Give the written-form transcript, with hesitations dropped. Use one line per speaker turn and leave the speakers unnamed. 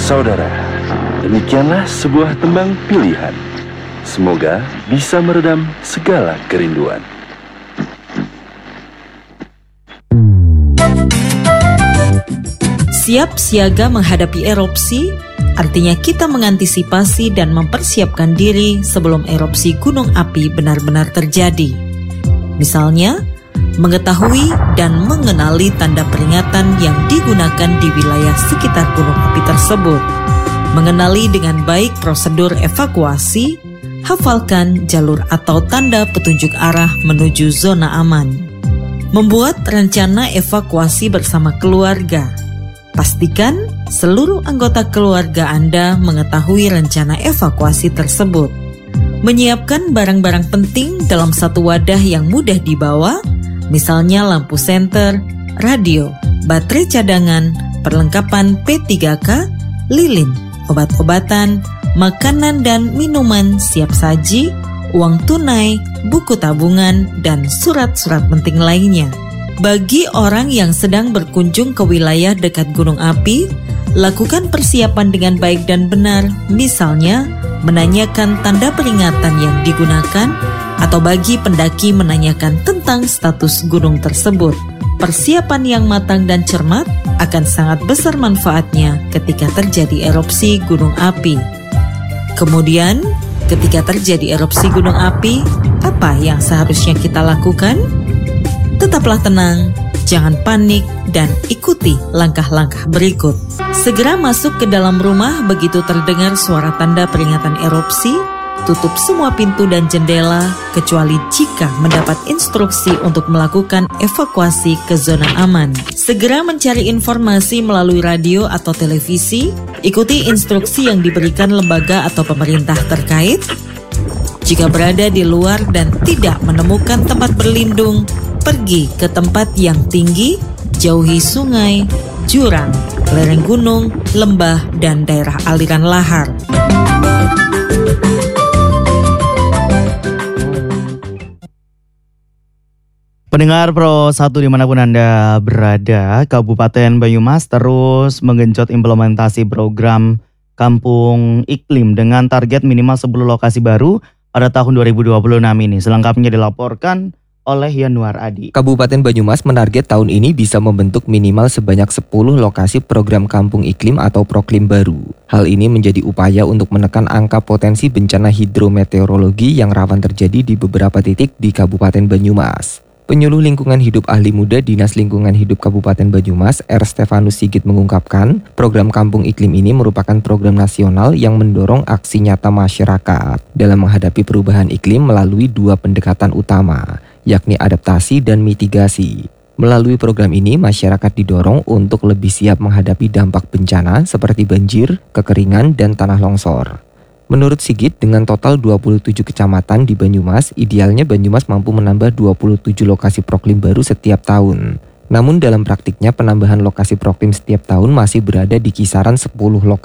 Saudara, demikianlah sebuah tembang pilihan. Semoga bisa meredam segala kerinduan.
Siap siaga menghadapi erupsi, artinya kita mengantisipasi dan mempersiapkan diri sebelum erupsi gunung api benar-benar terjadi. Misalnya, mengetahui dan mengenali tanda peringatan yang digunakan di wilayah sekitar gunung api tersebut, mengenali dengan baik prosedur evakuasi, hafalkan jalur atau tanda petunjuk arah menuju zona aman, membuat rencana evakuasi bersama keluarga. Pastikan seluruh anggota keluarga Anda mengetahui rencana evakuasi tersebut. Menyiapkan barang-barang penting dalam satu wadah yang mudah dibawa, misalnya lampu senter, radio, baterai cadangan, perlengkapan P3K, lilin, obat-obatan, makanan dan minuman siap saji, uang tunai, buku tabungan, dan surat-surat penting lainnya. Bagi orang yang sedang berkunjung ke wilayah dekat gunung api, lakukan persiapan dengan baik dan benar, misalnya menanyakan tanda peringatan yang digunakan, atau bagi pendaki menanyakan tentang status gunung tersebut. Persiapan yang matang dan cermat akan sangat besar manfaatnya ketika terjadi erupsi gunung api. Kemudian, ketika terjadi erupsi gunung api, apa yang seharusnya kita lakukan? Tetaplah tenang, jangan panik, dan ikuti langkah-langkah berikut. Segera masuk ke dalam rumah begitu terdengar suara tanda peringatan erupsi. Tutup semua pintu dan jendela, kecuali jika mendapat instruksi untuk melakukan evakuasi ke zona aman. Segera mencari informasi melalui radio atau televisi. Ikuti instruksi yang diberikan lembaga atau pemerintah terkait. Jika berada di luar dan tidak menemukan tempat berlindung, pergi ke tempat yang tinggi, jauhi sungai, jurang, lereng gunung, lembah, dan daerah aliran lahar.
Pendengar Pro 1 dimanapun Anda berada, Kabupaten Banyumas terus menggenjot implementasi program Kampung Iklim dengan target minimal 10 lokasi baru pada tahun 2026 ini. Selengkapnya dilaporkan oleh Yanuar Adi.
Kabupaten Banyumas menarget tahun ini bisa membentuk minimal sebanyak 10 lokasi program Kampung Iklim atau Proklim baru. Hal ini menjadi upaya untuk menekan angka potensi bencana hidrometeorologi yang rawan terjadi di beberapa titik di Kabupaten Banyumas. Penyuluh Lingkungan Hidup Ahli Muda Dinas Lingkungan Hidup Kabupaten Banyumas, R. Stefanus Sigit mengungkapkan, program Kampung Iklim ini merupakan program nasional yang mendorong aksi nyata masyarakat dalam menghadapi perubahan iklim melalui 2 pendekatan utama, yakni adaptasi dan mitigasi. Melalui program ini, masyarakat didorong untuk lebih siap menghadapi dampak bencana seperti banjir, kekeringan, dan tanah longsor. Menurut Sigit, dengan total 27 kecamatan di Banyumas, idealnya Banyumas mampu menambah 27 lokasi proklim baru setiap tahun. Namun dalam praktiknya penambahan lokasi proklim setiap tahun masih berada di kisaran 10 lokasi